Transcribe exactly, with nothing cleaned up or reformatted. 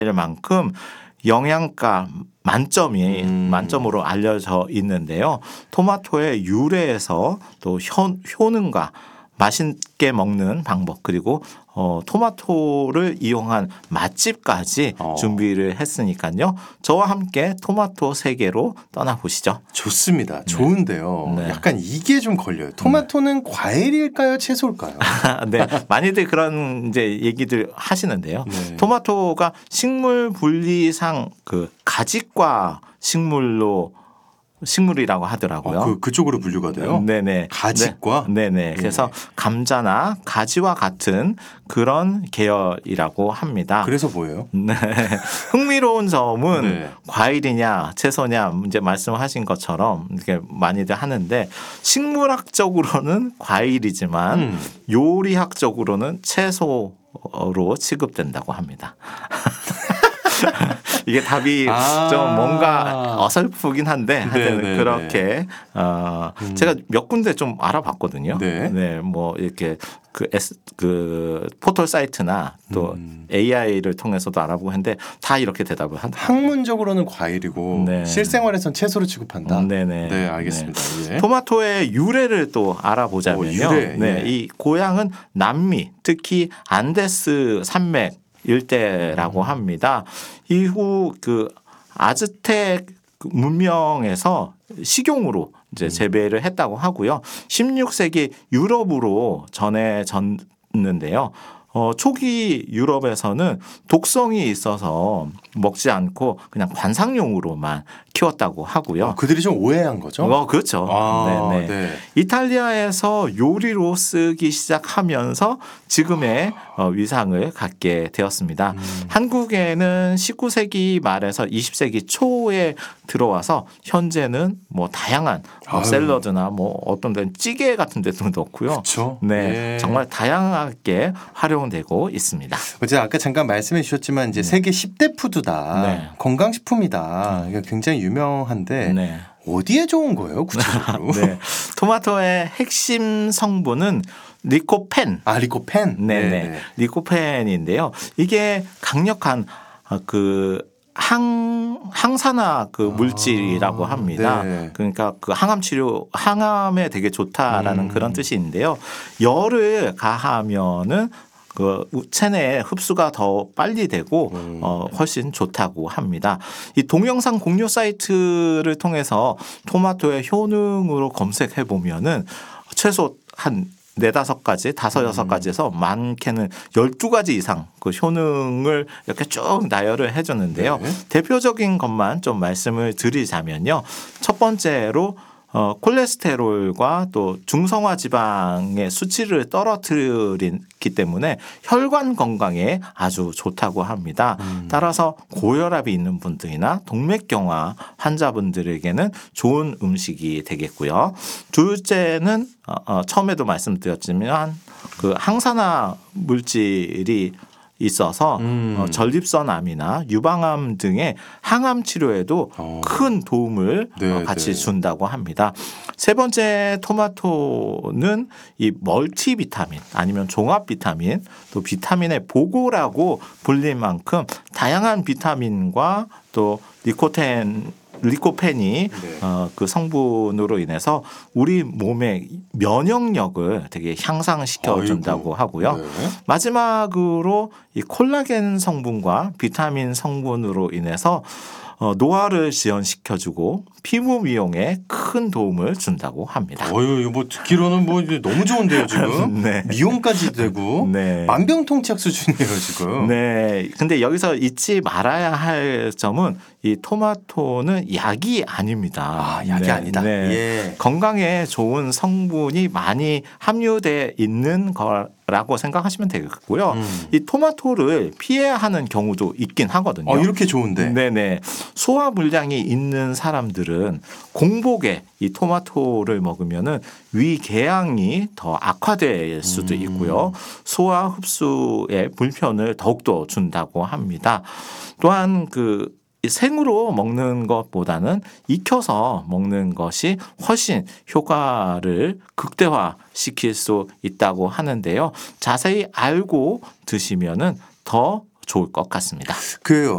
만큼 영양가 만점이 음. 만점으로 알려져 있는데요. 토마토의 유래에서 또 효, 효능과 맛있게 먹는 방법 그리고 어, 토마토를 이용한 맛집까지 어. 준비를 했으니까요. 저와 함께 토마토 세계로 떠나보시죠. 좋습니다. 좋은데요. 네. 약간 이게 좀 걸려요. 토마토는 과일일까요? 채소일까요? 네, 많이들 그런 이제 얘기들 하시는데요. 네. 토마토가 식물 분리상 그 가지과 식물로 식물이라고 하더라고요. 어, 그, 그쪽으로 분류가 돼요? 네네. 가지과? 네, 네네. 그래서 감자나 가지와 같은 그런 계열이라고 합니다. 그래서 뭐예요? 네. 흥미로운 점은 네. 과일이냐 채소냐 이제 말씀하신 것처럼 이렇게 많이들 하는데 식물학적으로는 과일이지만 음. 요리학적으로는 채소로 취급된다고 합니다. 이게 답이 아. 좀 뭔가 어설프긴 한데 하여튼 네, 네, 그렇게 어 음. 제가 몇 군데 좀 알아봤거든요. 네. 네, 뭐 이렇게 그, S, 그 포털 사이트나 또 음. 에이아이를 통해서도 알아보고 했는데 다 이렇게 대답을 한다. 학문적으로는 과일이고 네. 실생활에선 채소로 취급한다. 음, 네네. 네, 알겠습니다. 예. 토마토의 유래를 또 알아보자면요. 오, 유래. 네, 예. 이 고향은 남미, 특히 안데스 산맥 일대라고 음. 합니다. 이후 그 아즈텍 문명에서 식용으로 이제 재배를 했다고 하고요. 십육 세기 유럽으로 전해졌는데요. 어, 초기 유럽에서는 독성이 있어서 먹지 않고 그냥 관상용으로만 키웠다고 하고요. 어, 그들이 좀 오해한 거죠? 어, 그렇죠. 아, 네네. 네. 이탈리아에서 요리로 쓰기 시작하면서 지금의 어, 위상을 갖게 되었습니다. 음. 한국에는 십구 세기 말에서 이십 세기 초에 들어와서 현재는 뭐 다양한 뭐 아유. 샐러드나 뭐 어떤 데는 찌개 같은 데도 넣고요. 그렇죠. 네, 예. 정말 다양하게 활용되고 있습니다. 어제 아까 잠깐 말씀해 주셨지만 이제 세계 십 대 푸드다. 네. 건강식품이다. 이게 굉장히 유명한데 네. 어디에 좋은 거예요? 구체적으로? 네. 토마토의 핵심 성분은 리코펜. 아, 리코펜? 네네. 리코펜인데요. 이게 강력한 그 항, 항산화 그 물질이라고 아, 합니다. 네. 그러니까 그 항암 치료, 항암에 되게 좋다라는 음. 그런 뜻이 있는데요. 열을 가하면은 그 체내에 흡수가 더 빨리 되고 음. 어, 훨씬 좋다고 합니다. 이 동영상 공유 사이트를 통해서 토마토의 효능으로 검색해 보면은 최소 한 네다섯 가지, 다섯 여섯 가지에서 많게는 열두 가지 이상 그 효능을 이렇게 쭉 나열을 해줬는데요. 네. 대표적인 것만 좀 말씀을 드리자면요. 첫 번째로 어, 콜레스테롤과 또 중성화 지방의 수치를 떨어뜨리기 때문에 혈관 건강에 아주 좋다고 합니다. 음. 따라서 고혈압이 있는 분들이나 동맥경화 환자분들에게는 좋은 음식이 되겠고요. 둘째는 어, 어, 처음에도 말씀드렸지만 그 항산화 물질이 있어서 음. 어, 전립선암이나 유방암 등의 항암 치료에도 어. 큰 도움을 네, 어, 같이 네. 준다고 합니다. 세 번째 토마토는 이 멀티 비타민 아니면 종합 비타민 또 비타민의 보고라고 불릴 만큼 다양한 비타민과 또 리코텐 리코펜이 네. 어, 그 성분으로 인해서 우리 몸의 면역력을 되게 향상시켜 준다고 아이고. 하고요. 네. 마지막으로 이 콜라겐 성분과 비타민 성분으로 인해서 어, 노화를 지연시켜주고 피부 미용에 큰 도움을 준다고 합니다. 어유, 이거 뭐 듣기로는 뭐 이제 너무 좋은데요, 지금. 네. 미용까지 되고 네. 만병통치약 수준이에요, 지금. 네. 근데 여기서 잊지 말아야 할 점은 이 토마토는 약이 아닙니다. 아, 약이 네. 아니다. 네. 예. 건강에 좋은 성분이 많이 함유돼 있는 거라고 생각하시면 되겠고요. 음. 이 토마토를 피해야 하는 경우도 있긴 하거든요. 어, 이렇게 좋은데. 네네. 소화 불량이 있는 사람들은 공복에 이 토마토를 먹으면은 위궤양이 더 악화될 수도 음. 있고요. 소화 흡수에 불편을 더욱더 준다고 합니다. 또한 그 생으로 먹는 것보다는 익혀서 먹는 것이 훨씬 효과를 극대화시킬 수 있다고 하는데요. 자세히 알고 드시면은 더 좋을 것 같습니다. 그